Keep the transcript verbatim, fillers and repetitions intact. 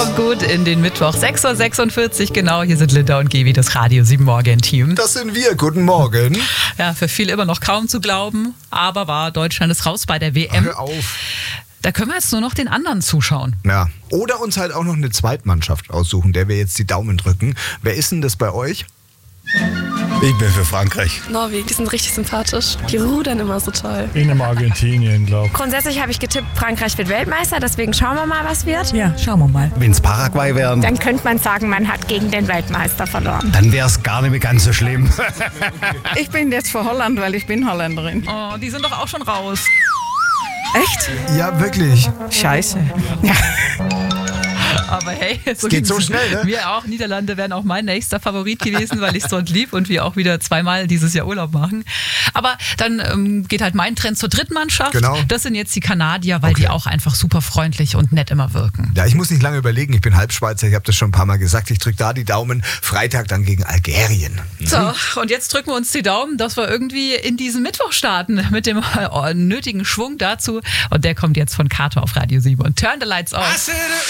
Kommt gut in den Mittwoch, sechs Uhr sechsundvierzig genau. Hier sind Linda und Gevi, das Radio sieben Morgen-Team. Das sind wir. Guten Morgen. Ja, für viele immer noch kaum zu glauben, aber war Deutschland ist raus bei der W M. Hör auf. Da können wir jetzt nur noch den anderen zuschauen. Ja. Oder uns halt auch noch eine Zweitmannschaft aussuchen, der wir jetzt die Daumen drücken. Wer ist denn das bei euch? Ich bin für Frankreich. Norwegen, die sind richtig sympathisch. Die rudern immer so toll. Ich nehme Argentinien, glaube ich. Grundsätzlich habe ich getippt, Frankreich wird Weltmeister, deswegen schauen wir mal, was wird. Ja, schauen wir mal. Wenn es Paraguay wären, Dann könnte man sagen, man hat gegen den Weltmeister verloren. dann wäre es gar nicht mehr ganz so schlimm. Ich bin jetzt für Holland, weil ich bin Holländerin. Oh, die sind doch auch schon raus. Echt? Ja, wirklich. Scheiße. Aber hey, so geht ging's. so schnell, ne? Wir auch. Niederlande wären auch mein nächster Favorit gewesen, weil ich es dort lieb und wir auch wieder zweimal dieses Jahr Urlaub machen. Aber dann ähm, geht halt mein Trend zur Drittmannschaft. Genau. Das sind jetzt die Kanadier, weil Okay. die auch einfach super freundlich und nett immer wirken. Ja, ich muss nicht lange überlegen. Ich bin Halbschweizer. Ich habe das schon ein paar Mal gesagt. Ich drücke da die Daumen. Freitag dann gegen Algerien. So, und jetzt drücken wir uns die Daumen, dass wir irgendwie in diesen Mittwoch starten mit dem äh, nötigen Schwung dazu. Und der kommt jetzt von Kato auf Radio sieben. Und Turn the Lights Off.